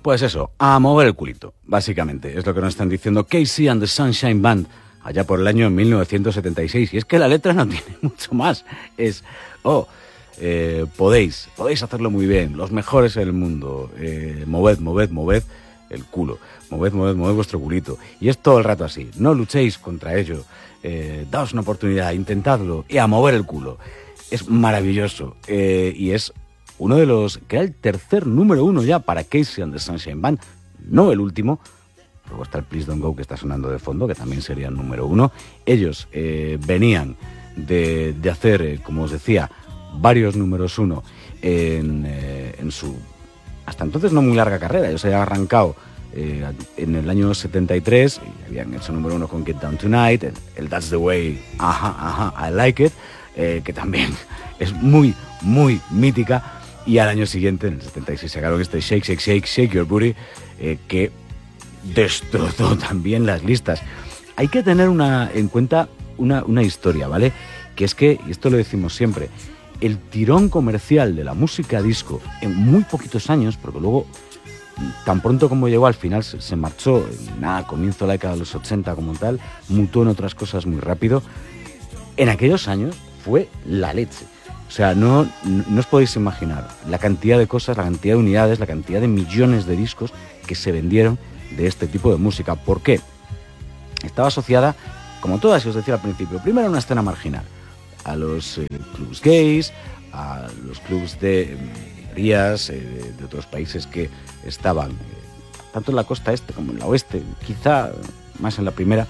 Pues eso, a mover el culito, básicamente. Es lo que nos están diciendo Casey and the Sunshine Band, allá por el año 1976. Y es que la letra no tiene mucho más. Es, podéis hacerlo muy bien, los mejores en el mundo. Moved el culo. Moved vuestro culito. Y es todo el rato así. No luchéis contra ello. Daos una oportunidad, intentadlo y a mover el culo. Es maravilloso. Y es uno de los que era el tercer número 1 ya para Casey and the Sunshine Band, no el último. Luego está el Please Don't Go que está sonando de fondo, que también sería el número 1. Ellos venían de hacer, como os decía, varios números 1 en su hasta entonces no muy larga carrera. Ellos habían arrancado en el año 73 y habían hecho número 1 con Get Down Tonight, el That's the Way, I Like It, que también es muy mítica. Y al año siguiente, en el 76, sacaron este Shake Your Booty, que destrozó también las listas. Hay que tener en cuenta una historia, ¿vale? Que es que, y esto lo decimos siempre, el tirón comercial de la música disco en muy poquitos años, porque luego, tan pronto como llegó al final, se marchó, comienzo de la década de los 80 como tal, mutó en otras cosas muy rápido. En aquellos años fue la leche. O sea, no os podéis imaginar la cantidad de cosas, la cantidad de unidades, la cantidad de millones de discos que se vendieron de este tipo de música. ¿Por qué? Estaba asociada, como todas, os decía al principio, primero a una escena marginal, a los clubs gays, a los clubs de minorías de otros países que estaban tanto en la costa este como en la oeste, quizá más en la primera,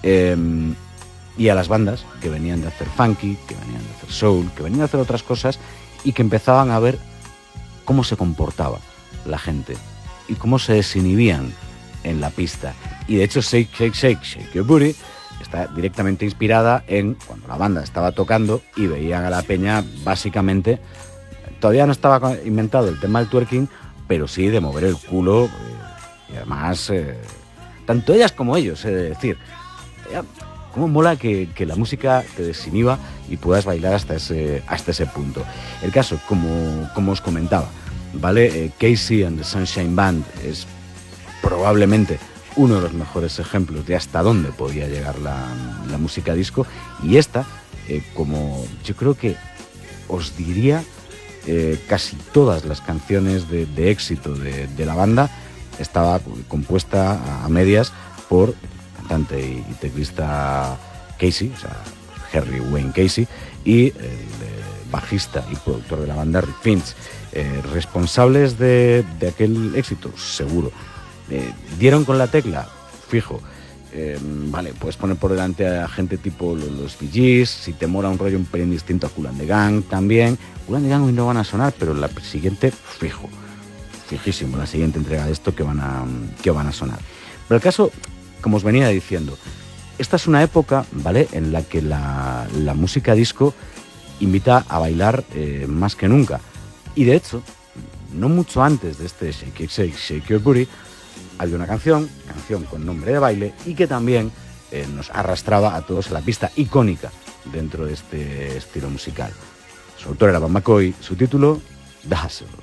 y a las bandas que venían de hacer funky, que venían de hacer soul, que venían de hacer otras cosas y que empezaban a ver cómo se comportaba la gente y cómo se desinhibían en la pista. Y de hecho Shake Your Booty está directamente inspirada en cuando la banda estaba tocando y veían a la peña básicamente, todavía no estaba inventado el tema del twerking, pero sí de mover el culo, y además tanto ellas como ellos, he de decir. Cómo mola que la música te desinhiba y puedas bailar hasta ese punto. El caso, como os comentaba, ¿vale? Casey and the Sunshine Band es probablemente uno de los mejores ejemplos de hasta dónde podía llegar la música disco. Y esta, como yo creo que os diría, casi todas las canciones de éxito de la banda estaba compuesta a medias por cantante y teclista Casey, o sea, Harry Wayne Casey, y el bajista y productor de la banda Rick Finch, responsables de aquel éxito, seguro. Dieron con la tecla, fijo. Vale, puedes poner por delante a gente tipo los Bee Gees, si te mola un rollo un pelín distinto a Kool and the Gang también. Kool and the Gang hoy no van a sonar, pero la siguiente, fijísimo, la siguiente entrega de esto que van a sonar. Pero el caso, como os venía diciendo, esta es una época, ¿vale?, en la que la música disco invita a bailar más que nunca. Y de hecho, no mucho antes de este Shake Your Booty, había una canción con nombre de baile y que también nos arrastraba a todos a la pista icónica dentro de este estilo musical. Su autor era Bob McCoy, su título, The Hustle.